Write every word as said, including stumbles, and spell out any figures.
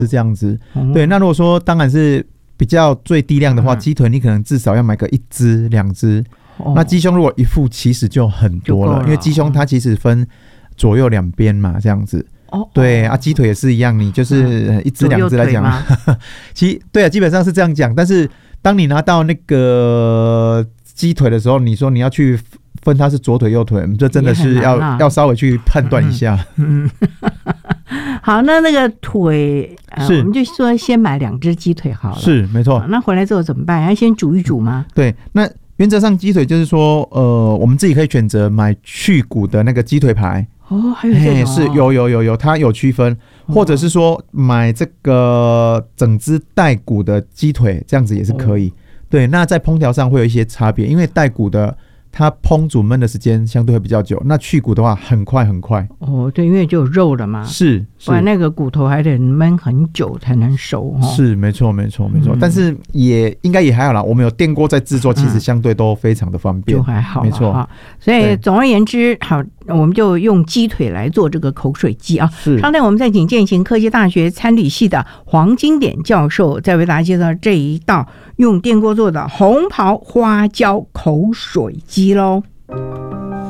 是这样子。嗯、对，那如果说当然是比较最低量的话，鸡、嗯、腿你可能至少要买个一只两只。哦、那鸡胸如果一副其实就很多 了, 了，因为鸡胸它其实分左右两边嘛，这样子。哦，对啊，鸡腿也是一样，你就是一只两只来讲，其对啊，基本上是这样讲。但是当你拿到那个鸡腿的时候，你说你要去分它是左腿右腿，这真的是要、啊、要稍微去判断一下。嗯， 嗯好，那那个腿，呃、我们就说先买两只鸡腿好了。 是，没错。 那回来之后怎么办？要先煮一煮吗？ 对，那原则上鸡腿就是说，呃，我们自己可以选择买去骨的那个鸡腿排。 哦，还有这种、哦、 是有有有有，它有区分，或者是说买这个整只带骨的鸡腿，这样子也是可以。哦、对，那在烹调上会有一些差别，因为带骨的它烹煮焖的时间相对会比较久，那去骨的话很快很快。 哦，对，因为就有肉了嘛， 是， 不然那个骨头还得焖很久才能熟。哦、 是，没错没错没错、嗯，但是也应该也还好啦，我们有电锅在制作，其实相对都非常的方便， 就还好， 没错。 所以总而言之，好。我们就用鸡腿来做这个口水鸡啊！刚才我们在请建行科技大学餐旅系的黄金典教授再为大家介绍这一道用电锅做的红袍花椒口水鸡喽。